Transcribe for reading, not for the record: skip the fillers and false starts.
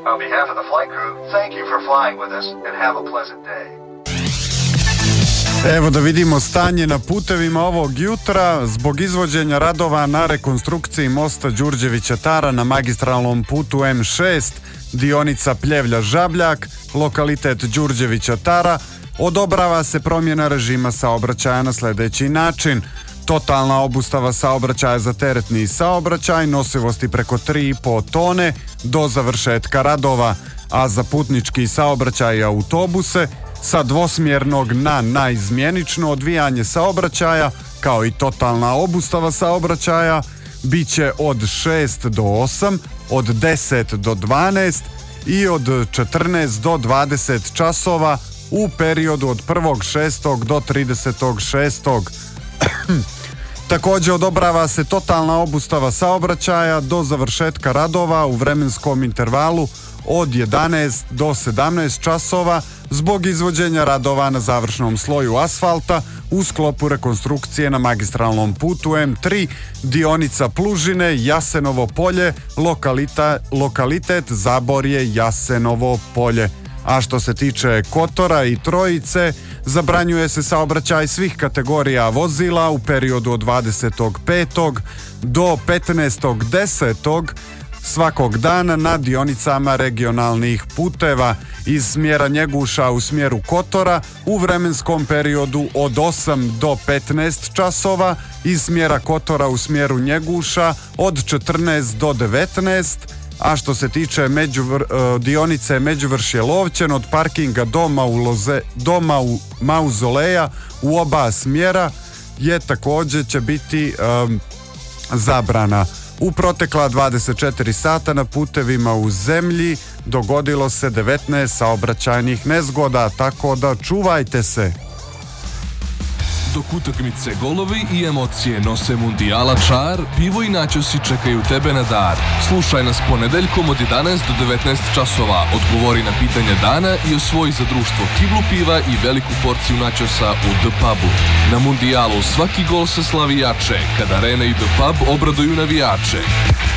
On behalf of the flight crew, thank you for flying with us and have a pleasant day. Evo da vidimo stanje na putevima ovog jutra. Zbog izvođenja radova na rekonstrukciji mosta Đurđevića-Tara na magistralnom putu M6, dionica Pljevlja-Žabljak, lokalitet Đurđevića-Tara, odobrava se promjena režima saobraćaja na sljedeći način. Totalna obustava saobraćaja za teretni saobraćaj nosivosti preko 3,5 tone do završetka radova, a za putnički saobraćaj i autobuse sa dvosmjernog na naizmjenično odvijanje saobraćaja, kao i totalna obustava saobraćaja, bit će od 6 do 8, od 10 do 12 i od 14 do 20 časova u periodu od 1.6. do 30.6. Također odobrava se totalna obustava saobraćaja do završetka radova u vremenskom intervalu od 11 do 17 časova zbog izvođenja radova na završnom sloju asfalta u sklopu rekonstrukcije na magistralnom putu M3, dionica Plužine, Jasenovo polje, lokalitet Zaborje, Jasenovo polje. A što se tiče Kotora i Trojice, zabranjuje se saobraćaj svih kategorija vozila u periodu od 25. do 15.10. svakog dana na dionicama regionalnih puteva iz smjera Njeguša u smjeru Kotora u vremenskom periodu od 8 do 15 časova, iz smjera Kotora u smjeru Njeguša od 14 do 19. A što se tiče dionice Međuvršje-Lovćen od parkinga do Mauzoleja u oba smjera je također će biti zabrana. U protekla 24 sata na putevima u zemlji dogodilo se 19 saobraćajnih nezgoda, tako da čuvajte se. Dok utakmice, golovi i emocije nose mundijala čar, pivo i načosi čekaju tebe na dar. Slušaj nas ponedeljkom od 11 do 19 časova, odgovori na pitanje dana i osvoji za društvo kiblu piva i veliku porciju načosa u The Pubu. Na mundijalu svaki gol se slavi jače, kada Arena i The Pub obraduju navijače.